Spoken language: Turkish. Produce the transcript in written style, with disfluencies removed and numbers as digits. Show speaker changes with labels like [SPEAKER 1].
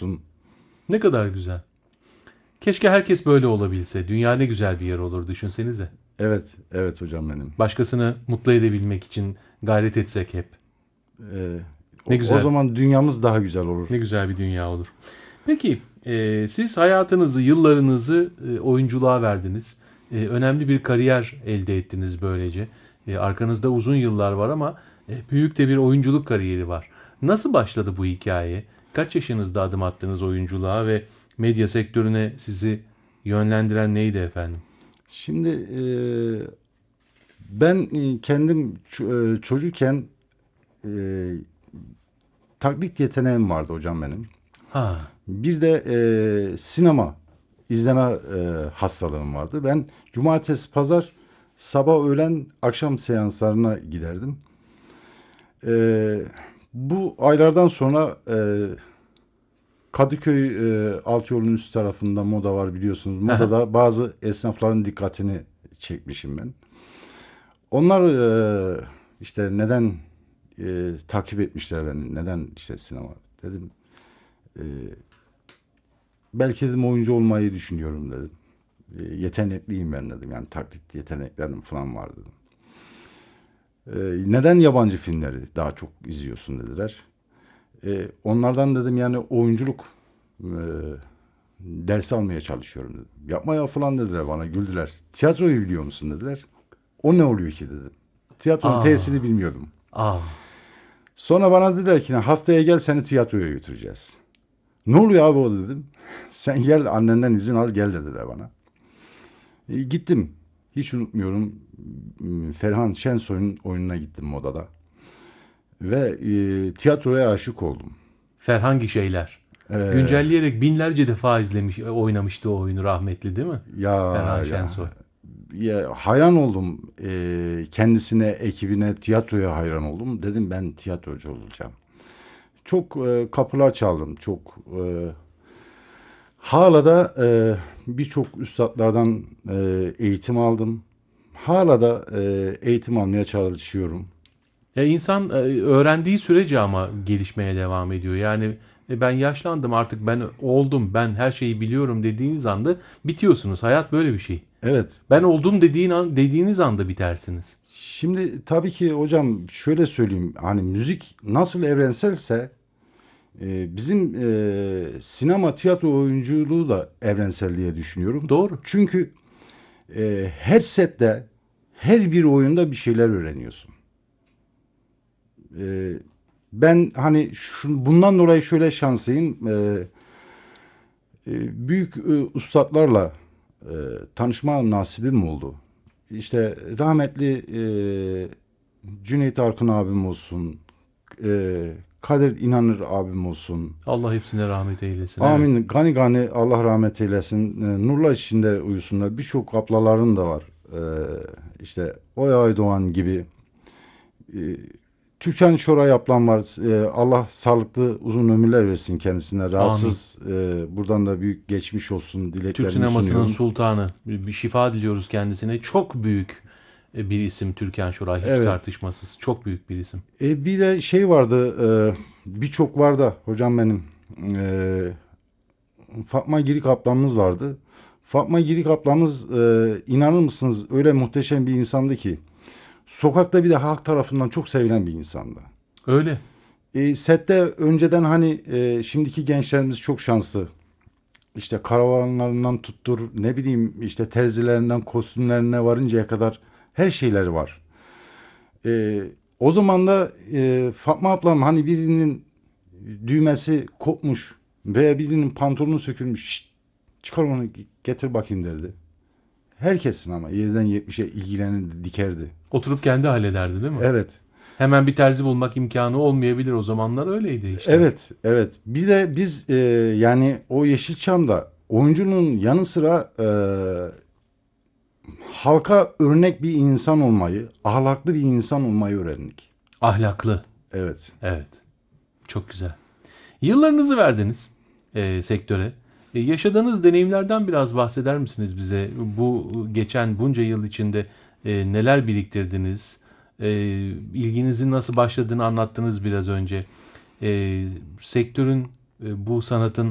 [SPEAKER 1] gidiyorsun.
[SPEAKER 2] Ne kadar güzel. Keşke herkes böyle olabilse. Dünya ne güzel bir yer olur, düşünsenize.
[SPEAKER 1] Evet, evet hocam benim.
[SPEAKER 2] Başkasını mutlu edebilmek için gayret etsek hep.
[SPEAKER 1] Ee,
[SPEAKER 2] Ne
[SPEAKER 1] o
[SPEAKER 2] güzel.
[SPEAKER 1] zaman dünyamız daha güzel olur.
[SPEAKER 2] Ne güzel bir dünya olur. Peki, siz hayatınızı, yıllarınızı oyunculuğa verdiniz. Önemli bir kariyer elde ettiniz böylece. Arkanızda uzun yıllar var ama büyük de bir oyunculuk kariyeri var. Nasıl başladı bu hikaye? Kaç yaşınızda adım attınız oyunculuğa ve medya sektörüne sizi yönlendiren neydi efendim?
[SPEAKER 1] Şimdi ben kendim çocukken e, taklit yeteneğim vardı hocam benim.
[SPEAKER 2] Ha,
[SPEAKER 1] Bir de sinema izleme hastalığım vardı. Ben cumartesi, pazar, sabah, öğlen, akşam seanslarına giderdim. E, Bu aylardan sonra Kadıköy alt yolun üst tarafında moda var biliyorsunuz.
[SPEAKER 2] ha, ha.
[SPEAKER 1] Modada bazı esnafların dikkatini çekmişim ben. Onlar işte neden takip etmişler beni, neden işte sinema dedim. E, Belki dedim oyuncu olmayı düşünüyorum dedim. Yetenekliyim ben dedim. Yani taklit yeteneklerim falan var dedim. Neden yabancı filmleri daha çok izliyorsun dediler. Onlardan dedim yani oyunculuk e, dersi almaya çalışıyorum dedim. Yapma ya falan dediler bana, güldüler. Tiyatroyu biliyor musun dediler. O ne oluyor ki dedim. Tiyatronun tesisini
[SPEAKER 2] Aa,
[SPEAKER 1] bilmiyordum.
[SPEAKER 2] aa.
[SPEAKER 1] Sonra bana dediler ki haftaya gel seni tiyatroya götüreceğiz. Ne oluyor abi o dedim. Sen gel annenden izin al gel dediler bana. Gittim. Hiç unutmuyorum. Ferhan Şensoy'un oyununa gittim modada. Ve tiyatroya aşık oldum.
[SPEAKER 2] Ferhangi şeyler.
[SPEAKER 1] E,
[SPEAKER 2] Güncelleyerek binlerce defa izlemiş, oynamıştı o oyunu rahmetli değil mi?
[SPEAKER 1] ya
[SPEAKER 2] Ferhan
[SPEAKER 1] ya
[SPEAKER 2] Şensoy.
[SPEAKER 1] hayran oldum. Kendisine, ekibine, tiyatroya hayran oldum. Dedim ben tiyatrocu olacağım. Çok kapılar çaldım. Çok hala da birçok üstadlardan eğitim aldım. Hala da eğitim almaya çalışıyorum.
[SPEAKER 2] İnsan öğrendiği sürece ama gelişmeye devam ediyor. Yani ben yaşlandım artık, ben oldum, ben her şeyi biliyorum dediğiniz anda bitiyorsunuz. Hayat böyle bir şey.
[SPEAKER 1] Evet.
[SPEAKER 2] Ben oldum dediğiniz anda bitersiniz.
[SPEAKER 1] Şimdi tabii ki hocam şöyle söyleyeyim. Hani müzik nasıl evrenselse bizim sinema, tiyatro oyunculuğu da evrensel diye düşünüyorum.
[SPEAKER 2] Doğru.
[SPEAKER 1] Çünkü her sette, her bir oyunda bir şeyler öğreniyorsun. E, Ben hani bundan dolayı şöyle şanslıyım. Büyük ustalarla tanışma nasibim oldu. İşte rahmetli Cüneyt Arkın abim olsun, Kadir İnanır abim olsun.
[SPEAKER 2] Allah hepsine rahmet eylesin. Evet.
[SPEAKER 1] Amin. Gani gani Allah rahmet eylesin. Nurlar içinde uyusunlar. Birçok ablaların da var. İşte Oya Aydoğan gibi. E, Türkan Şoray ablam var. Allah sağlıklı uzun ömürler versin kendisine.
[SPEAKER 2] Amin.
[SPEAKER 1] Rahatsız. Buradan da büyük geçmiş olsun
[SPEAKER 2] Türk
[SPEAKER 1] dileklerimi
[SPEAKER 2] sinemasının
[SPEAKER 1] sunuyorum.
[SPEAKER 2] sultanı. Bir şifa diliyoruz kendisine. Çok büyük bir isim Türkan Şoray, hiç
[SPEAKER 1] Evet.
[SPEAKER 2] tartışmasız. Çok büyük bir isim.
[SPEAKER 1] Bir de şey vardı. Birçok var da hocam benim. E, Fatma Girik ablamız vardı. Fatma Girik ablamız inanır mısınız öyle muhteşem bir insandı ki. Sokakta bir de halk tarafından çok sevilen bir insandı.
[SPEAKER 2] Öyle.
[SPEAKER 1] Sette önceden hani şimdiki gençlerimiz çok şanslı. İşte karavanlarından tuttur ne bileyim işte terzilerinden kostümlerine varıncaya kadar her şeyleri var. E, O zaman da Fatma ablam hani birinin düğmesi kopmuş veya birinin pantolonu sökülmüş. "Şşt, çıkar onu getir bakayım derdi. Herkesin ama 7'den 70'e ilgilenirdi, dikerdi.
[SPEAKER 2] Oturup kendi hallederdi değil mi?
[SPEAKER 1] Evet.
[SPEAKER 2] Hemen bir terzi bulmak imkanı olmayabilir, o zamanlar öyleydi işte.
[SPEAKER 1] Evet, evet. Bir de biz yani o Yeşilçam'da oyuncunun yanı sıra halka örnek bir insan olmayı, ahlaklı bir insan olmayı öğrendik.
[SPEAKER 2] Ahlaklı.
[SPEAKER 1] Evet.
[SPEAKER 2] Evet. Çok güzel. Yıllarınızı verdiniz sektöre. Yaşadığınız deneyimlerden biraz bahseder misiniz bize? Bu geçen bunca yıl içinde neler biriktirdiniz? İlginizin nasıl başladığını anlattınız biraz önce. Sektörün, bu sanatın